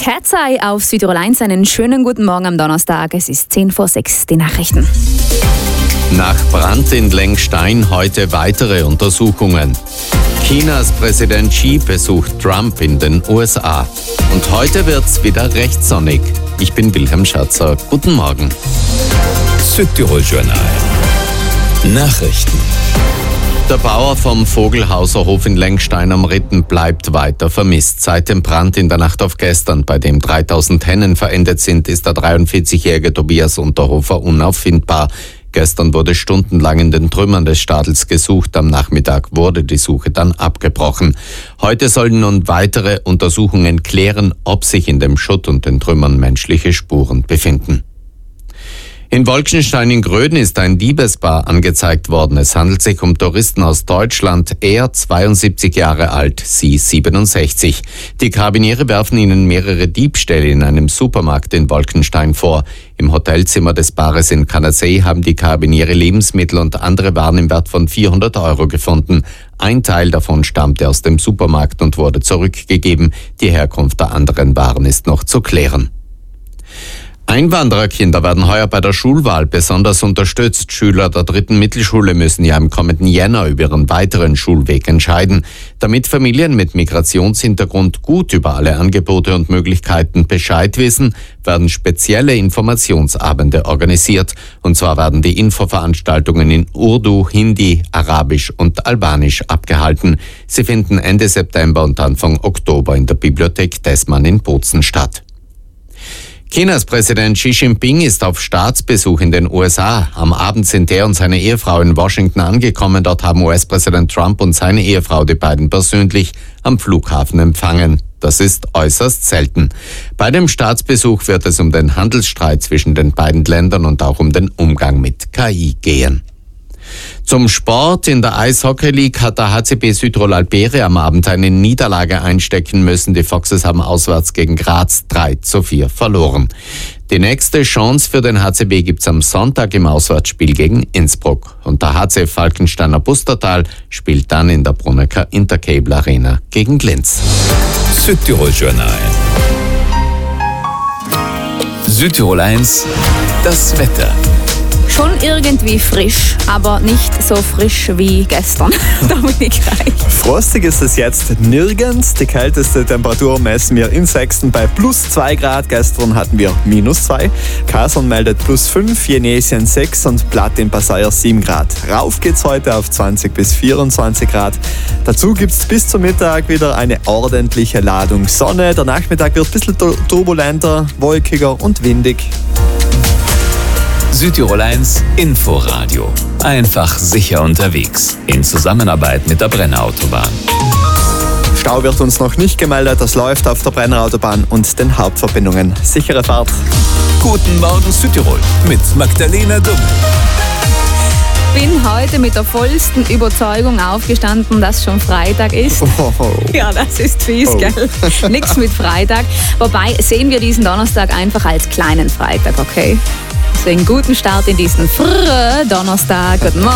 Cat's Eye auf Südtirol 1. Einen schönen guten Morgen am Donnerstag. Es ist 5:10 die Nachrichten. Nach Brand in Lengstein heute weitere Untersuchungen. Chinas Präsident Xi besucht Trump in den USA. Und heute wird's wieder recht sonnig. Ich bin Wilhelm Schatzer. Guten Morgen. Südtirol Journal. Nachrichten. Der Bauer vom Vogelhauser Hof in Lengstein am Ritten bleibt weiter vermisst. Seit dem Brand in der Nacht auf gestern, bei dem 3000 Hennen verendet sind, ist der 43-jährige Tobias Unterhofer unauffindbar. Gestern wurde stundenlang in den Trümmern des Stadels gesucht. Am Nachmittag wurde die Suche dann abgebrochen. Heute sollen nun weitere Untersuchungen klären, ob sich in dem Schutt und den Trümmern menschliche Spuren befinden. In Wolkenstein in Gröden ist ein Diebespaar angezeigt worden. Es handelt sich um Touristen aus Deutschland. Er 72 Jahre alt, sie 67. Die Karabiniere werfen ihnen mehrere Diebstähle in einem Supermarkt in Wolkenstein vor. Im Hotelzimmer des Paares in Kanasee haben die Karabiniere Lebensmittel und andere Waren im Wert von 400 € gefunden. Ein Teil davon stammte aus dem Supermarkt und wurde zurückgegeben. Die Herkunft der anderen Waren ist noch zu klären. Einwandererkinder werden heuer bei der Schulwahl besonders unterstützt. Schüler der 3. Mittelschule müssen ja im kommenden Jänner über ihren weiteren Schulweg entscheiden. Damit Familien mit Migrationshintergrund gut über alle Angebote und Möglichkeiten Bescheid wissen, werden spezielle Informationsabende organisiert. Und zwar werden die Infoveranstaltungen in Urdu, Hindi, Arabisch und Albanisch abgehalten. Sie finden Ende September und Anfang Oktober in der Bibliothek Dessmann in Bozen statt. Chinas Präsident Xi Jinping ist auf Staatsbesuch in den USA. Am Abend sind er und seine Ehefrau in Washington angekommen. Dort haben US-Präsident Trump und seine Ehefrau die beiden persönlich am Flughafen empfangen. Das ist äußerst selten. Bei dem Staatsbesuch wird es um den Handelsstreit zwischen den beiden Ländern und auch um den Umgang mit KI gehen. Zum Sport. In der Eishockey League hat der HCB Südtirol Alpere am Abend eine Niederlage einstecken müssen. Die Foxes haben auswärts gegen Graz 3:4 verloren. Die nächste Chance für den HCB gibt's am Sonntag im Auswärtsspiel gegen Innsbruck. Und der HC Falkensteiner Bustertal spielt dann in der Brunnecker Intercable Arena gegen Linz. Südtirol Journal. Südtirol 1. Das Wetter. Schon irgendwie frisch, aber nicht so frisch wie gestern. Dominik Reich. Frostig ist es jetzt nirgends. Die kälteste Temperatur messen wir in Sexten bei +2 Grad. Gestern hatten wir -2. Kasern meldet +5, Jenesien 6 und Platt in Passaier 7 Grad. Rauf geht's heute auf 20 bis 24 Grad. Dazu gibt's bis zum Mittag wieder eine ordentliche Ladung Sonne. Der Nachmittag wird ein bisschen turbulenter, wolkiger und windig. Südtirol 1 Inforadio. Einfach sicher unterwegs. In Zusammenarbeit mit der Brennerautobahn. Stau wird uns noch nicht gemeldet. Das läuft auf der Brennerautobahn und den Hauptverbindungen. Sichere Fahrt. Guten Morgen Südtirol mit Magdalena Dumm. Ich bin heute mit der vollsten Überzeugung aufgestanden, dass schon Freitag ist. Ja, das ist fies, gell? Nix mit Freitag. Wobei sehen wir diesen Donnerstag einfach als kleinen Freitag, okay? Deswegen guten Start in diesen Donnerstag. Guten Morgen.